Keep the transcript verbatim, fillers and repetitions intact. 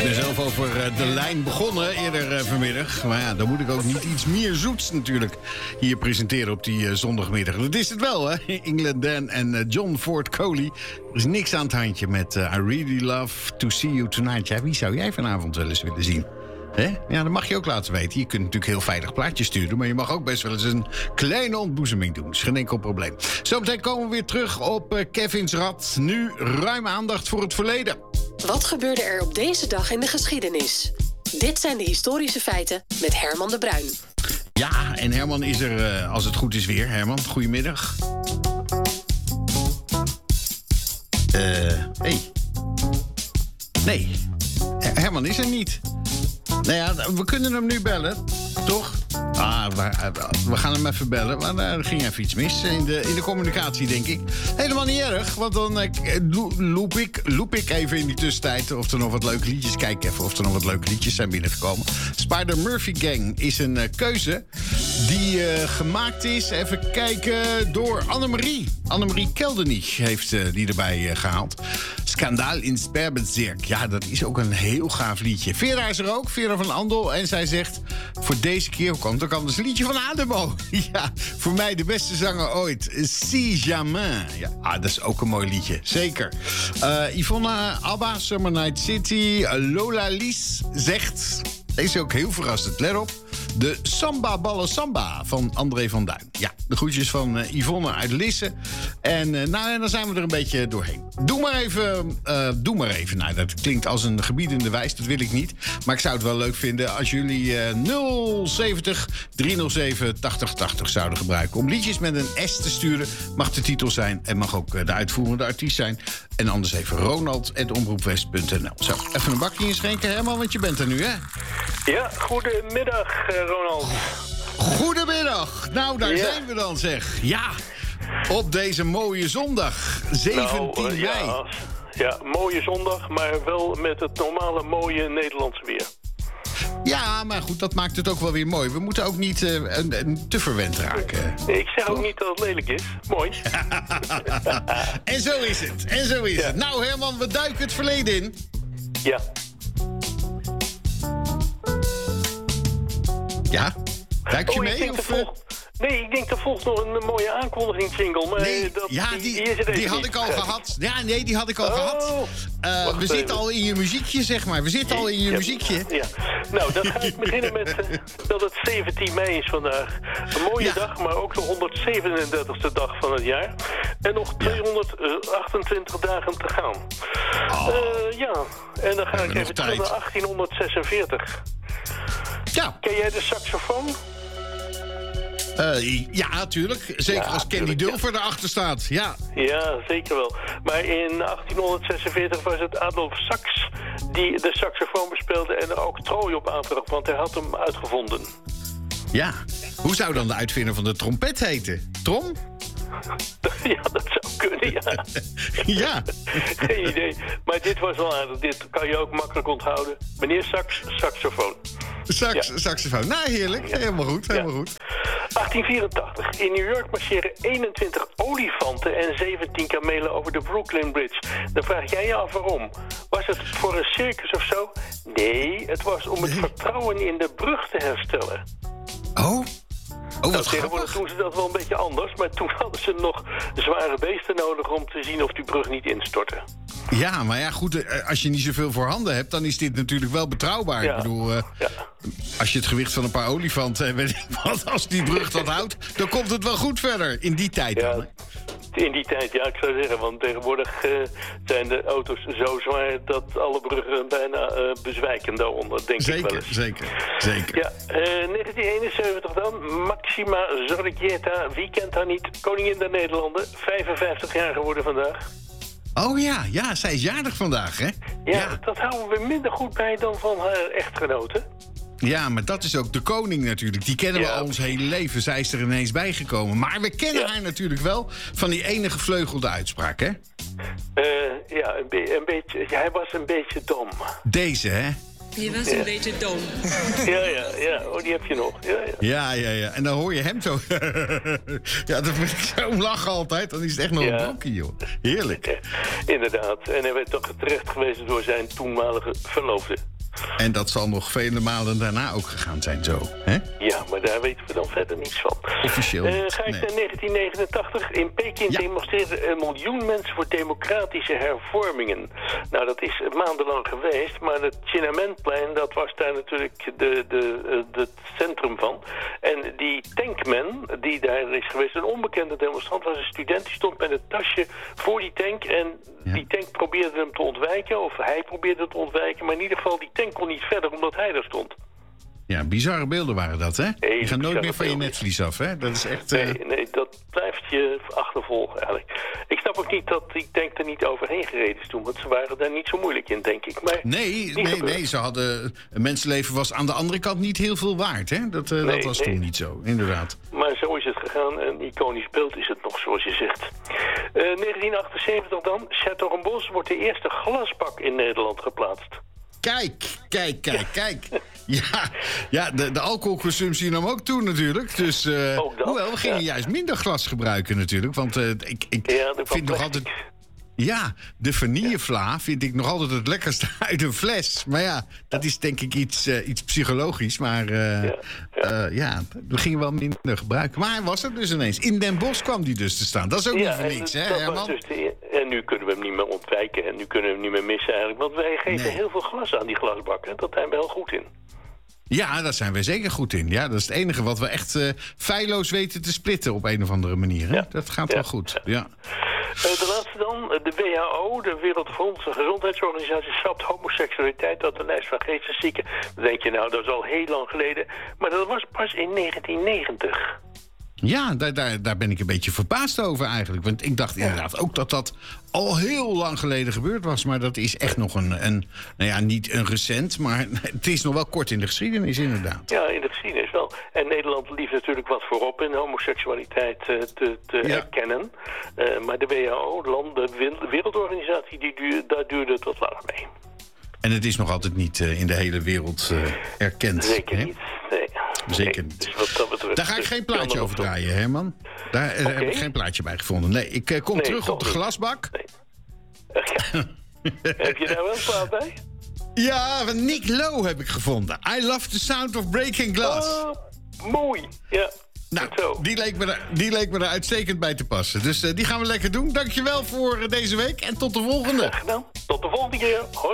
ben zelf over uh, de lijn begonnen eerder uh, vanmiddag. Maar ja, dan moet ik ook niet iets meer zoets natuurlijk hier presenteren op die uh, zondagmiddag. Dat is het wel, hè? England Dan en uh, John Ford Coley. Er is niks aan het handje met uh, I Really Love To See You Tonight. Ja, wie zou jij vanavond wel eens willen zien? Hè? Ja, dat mag je ook laten weten. Je kunt natuurlijk heel veilig plaatjes sturen, maar je mag ook best wel eens een kleine ontboezeming doen. Dat is geen enkel probleem. Zometeen komen we weer terug op uh, Kevin's Rad. Nu ruim aandacht voor het verleden. Wat gebeurde er op deze dag in de geschiedenis? Dit zijn de historische feiten met Herman de Bruin. Ja, en Herman is er uh, als het goed is weer. Herman, goedemiddag. Eh, uh, hey. Nee, Herman is er niet. Nou ja, we kunnen hem nu bellen, toch? Ah, we, we gaan hem even bellen, maar er ging even iets mis in de, in de communicatie, denk ik. Helemaal niet erg, want dan uh, loop, ik, loop ik even in die tussentijd of er nog wat leuke liedjes... Kijk even of er nog wat leuke liedjes zijn binnengekomen. Spider-Murphy Gang is een uh, keuze die uh, gemaakt is, even kijken, door Annemarie. Annemarie Keldenich heeft uh, die erbij uh, gehaald. Skandaal in Sperbetzirk. Ja, dat is ook een heel gaaf liedje. Vera is er ook, Vera van Andel. En zij zegt, voor deze keer komt ook anders een liedje van Ademo. Ja, voor mij de beste zanger ooit. Si Jamais. Ja, ah, dat is ook een mooi liedje. Zeker. Uh, Yvonne Abba, Summer Night City. Lola Lies zegt... Deze is ook heel verrassend. Let op. De Samba Ballen Samba van André van Duin. Ja, de groetjes van uh, Yvonne uit Lisse. En uh, nou, en dan zijn we er een beetje doorheen. Doe maar even. Uh, doe maar even. Nou, dat klinkt als een gebiedende wijs. Dat wil ik niet. Maar ik zou het wel leuk vinden als jullie uh, nul zeventig driehonderdzeven tachtig tachtig zouden gebruiken. Om liedjes met een S te sturen. Mag de titel zijn en mag ook uh, de uitvoerende artiest zijn. En anders even ronald at omroepwest punt n l. Zo, even een bakje inschenken, Herman, want je bent er nu, hè? Ja, goedemiddag, uh, Ronald. Goedemiddag. Nou, daar ja. zijn we dan, zeg. Ja, op deze mooie zondag, zeventien nou, uh, mei. Ja, ja, mooie zondag, maar wel met het normale mooie Nederlandse weer. Ja, maar goed, dat maakt het ook wel weer mooi. We moeten ook niet uh, een, een te verwend raken. Nee, ik zeg ook niet dat het lelijk is. Mooi. En zo is het. En zo is ja. het. Nou, Herman, we duiken het verleden in. Ja. Ja? Duik je oh, mee? Of, volgt, nee, ik denk er volgt nog een mooie aankondiging jingle. Maar nee, dat, ja, die, die, die, die had ik al gehad. Ja, nee, die had ik al oh, gehad. Uh, we even. zitten al in je muziekje, zeg maar. We zitten al in je ja, muziekje. Ja. Nou, dan ga ik beginnen met uh, dat het zeventien mei is vandaag. Een mooie ja. dag, maar ook de honderdzevenendertigste dag van het jaar. En nog tweehonderdachtentwintig dagen te gaan. Oh. Uh, ja, en dan ga ik even terug naar achttienhonderdzesenveertig. Ja. Ken jij de saxofoon? Uh, ja, natuurlijk. Zeker ja, als Candy Dulfer ja. erachter staat. Ja. ja, zeker wel. Maar in achttienhonderdzesenveertig was het Adolf Sax die de saxofoon bespeelde en er ook Trooi op aantrok, want hij had hem uitgevonden. Ja. Hoe zou dan de uitvinder van de trompet heten? Trom? Ja, dat zou kunnen, ja. Ja. Geen idee. Maar dit was wel aardig. Dit kan je ook makkelijk onthouden. Meneer Sax, saxofoon. Sax, ja. Saxofoon. Nou, heerlijk. Ja. Helemaal goed, helemaal ja. goed. achttien vierentachtig. In New York marcheren eenentwintig olifanten en zeventien kamelen over de Brooklyn Bridge. Dan vraag jij je af waarom. Was het voor een circus of zo? Nee, het was om het nee. vertrouwen in de brug te herstellen. Oh? Oh, nou, tegenwoordig doen ze dat wel een beetje anders, maar toen hadden ze nog zware beesten nodig om te zien of die brug niet instortte. Ja, maar ja, goed, als je niet zoveel voorhanden hebt, dan is dit natuurlijk wel betrouwbaar. Ja. Ik bedoel, uh, ja. als je het gewicht van een paar olifanten en weet ik wat, als die brug dat houdt, dan komt het wel goed verder. In die tijd ja. dan. In die tijd, ja, ik zou zeggen, want tegenwoordig uh, zijn de auto's zo zwaar dat alle bruggen bijna uh, bezwijken daaronder, denk zeker, ik wel eens. Zeker, zeker. Ja, uh, negentien eenenzeventig dan, Maxima Zorregieta, wie kent haar niet? Koningin der Nederlanden, vijfenvijftig jaar geworden vandaag. Oh ja, ja, zij is jarig vandaag, hè? Ja, ja, dat houden we minder goed bij dan van haar echtgenoten. Ja, maar dat is ook de koning natuurlijk. Die kennen ja. we al ons hele leven. Zij is er ineens bijgekomen. Maar we kennen ja. haar natuurlijk wel van die ene gevleugelde uitspraak, hè? Uh, ja, een, be- een beetje. Ja, hij was een beetje dom. Deze, hè? Je was een beetje dom. Ja, ja, ja. Oh, die heb je nog. Ja, ja. Ja, ja, ja. En dan hoor je hem zo. Ja, dat vind ik zo'n lachen altijd. Dan is het echt nog Ja. een broekje, joh. Heerlijk. Ja, inderdaad. En hij werd toch terecht gewezen door zijn toenmalige verloofde. En dat zal nog vele malen daarna ook gegaan zijn, zo. Hè? Ja, maar daar weten we dan verder niets van. Officieel Eh, niet, ga ik nee. naar negentien negenentachtig. In Peking Ja. demonstreerden een miljoen mensen voor democratische hervormingen. Nou, dat is maandenlang geweest, maar het Tiananmenplein, dat was daar natuurlijk de, de, de, het centrum van. En die tankman, die daar is geweest, een onbekende demonstrant, was een student, die stond met een tasje voor die tank en Ja. die tank probeerde hem te ontwijken, of hij probeerde te ontwijken, maar in ieder geval, die tank kon niet verder omdat hij daar stond. Ja, bizarre beelden waren dat, hè? Hele Je gaat nooit bizarre meer van je beelden. netvlies af, hè? Dat is echt... eh, Nee, nee, dat blijft je achtervolgen eigenlijk. Ik snap ook niet dat die tank er niet overheen gereden is toen, want ze waren daar niet zo moeilijk in, denk ik. Maar Nee, niet nee, gebeurd. nee, ze hadden... Een mensenleven was aan de andere kant niet heel veel waard, hè? Dat, eh, Nee, dat was nee. toen niet zo, inderdaad. Maar zo is het gegaan. Een iconisch beeld is het nog, zoals je zegt. Eh, negentien achtenzeventig dan. Châteaurenbos wordt de eerste glasbak in Nederland geplaatst. Kijk, kijk, kijk, kijk. Ja, ja de, de alcoholconsumptie nam ook toe natuurlijk. Dus, eh, Ook dat, hoewel, we gingen ja. juist minder glas gebruiken natuurlijk. Want eh, ik, ik Ja, dat vind nog plastic. altijd... Ja, de vanillevla vind ik nog altijd het lekkerste uit een fles. Maar ja, dat is denk ik iets, eh, iets psychologisch. Maar eh, Ja, ja. eh, ja, we gingen wel minder gebruiken. Maar hij was er dus ineens. In Den Bosch kwam die dus te staan. Dat is ook niet voor en niks, dat hè, was Herman? dus de- en nu kunnen we hem niet meer ontwijken. En nu kunnen we hem niet meer missen eigenlijk. Want wij geven Nee. heel veel glas aan die glasbakken. Dat zijn we heel goed in. Ja, daar zijn we zeker goed in. Ja, dat is het enige wat we echt eh feilloos weten te splitten op een of andere manier. Hè? Ja. Dat gaat Ja. wel goed. Ja. Eh, de laatste dan, eh, de W H O, de Wereldgezondheidsorganisatie, schrapt homoseksualiteit uit de lijst van geesteszieken. Dan denk je, nou, dat is al heel lang geleden. Maar dat was pas in negentien negentig. Ja, daar, daar, daar ben ik een beetje verbaasd over eigenlijk. Want ik dacht inderdaad ook dat dat al heel lang geleden gebeurd was. Maar dat is echt nog een, een nou ja, niet een recent, maar het is nog wel kort in de geschiedenis inderdaad. Ja, in de geschiedenis wel. En Nederland liep natuurlijk wat voorop in homoseksualiteit eh, te, te Ja. erkennen. Eh, maar de W H O, de land- de Wer- Wereldorganisatie, die duur, daar duurde het wat langer mee. En het is nog altijd niet uh, in de hele wereld uh, erkend. Zeker hè? niet, nee. Zeker Nee, niet. dus wat dat betreft, Daar ga ik dus geen plaatje kan er over nog draaien, Herman. Daar uh, Oké. heb ik geen plaatje bij gevonden. Nee, ik uh, kom Nee, terug toch op de niet. glasbak. Nee. Heb je daar wel een plaat bij? Ja, van Nick Lowe heb ik gevonden. I love the sound of breaking glass. Oh, mooi. Ja. Nou, goed zo. die leek, me er, die leek me er uitstekend bij te passen. Dus uh, die gaan we lekker doen. Dankjewel voor uh, deze week en tot de volgende. Graag gedaan. Tot de volgende keer. Hoi.